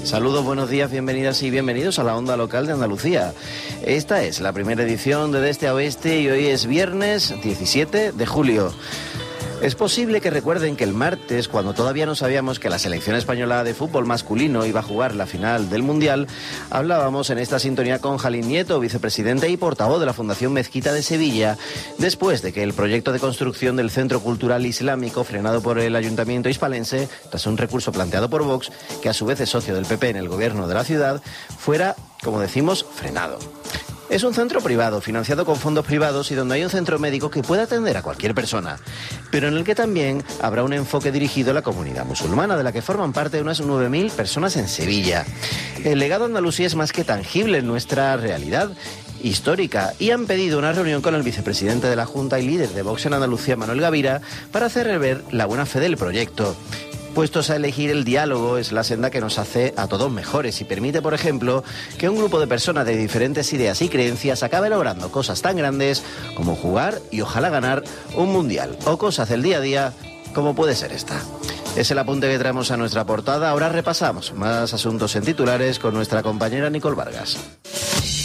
Saludos, buenos días, bienvenidas y bienvenidos a la Onda Local de Andalucía. Esta es la primera edición de Este a Oeste y hoy es viernes 17 de julio. Es posible que recuerden que el martes, cuando todavía no sabíamos que la selección española de fútbol masculino iba a jugar la final del Mundial, hablábamos en esta sintonía con Jalín Nieto, vicepresidente y portavoz de la Fundación Mezquita de Sevilla, después de que el proyecto de construcción del Centro Cultural Islámico, frenado por el Ayuntamiento hispalense, tras un recurso planteado por Vox, que a su vez es socio del PP en el gobierno de la ciudad, fuera, como decimos, frenado. Es un centro privado, financiado con fondos privados y donde hay un centro médico que puede atender a cualquier persona, pero en el que también habrá un enfoque dirigido a la comunidad musulmana, de la que forman parte unas 9.000 personas en Sevilla. El legado andalusí es más que tangible en nuestra realidad histórica y han pedido una reunión con el vicepresidente de la Junta y líder de Vox en Andalucía, Manuel Gavira, para hacer ver la buena fe del proyecto. Puestos a elegir el diálogo es la senda que nos hace a todos mejores y permite, por ejemplo, que un grupo de personas de diferentes ideas y creencias acabe logrando cosas tan grandes como jugar y ojalá ganar un mundial, o cosas del día a día como puede ser esta. Es el apunte que traemos a nuestra portada. Ahora repasamos más asuntos en titulares con nuestra compañera Nicole Vargas.